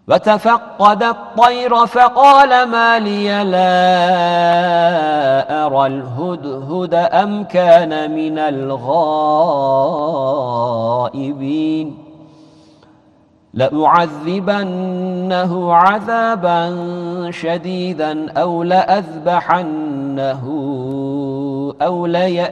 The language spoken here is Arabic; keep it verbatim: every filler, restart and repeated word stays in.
وتفقد الطير فقال ما لي لا أرى الهدهد أم كان من الغائبين لأعذبنه عذابا شديدا أو لأذبحنه أو ليأتيني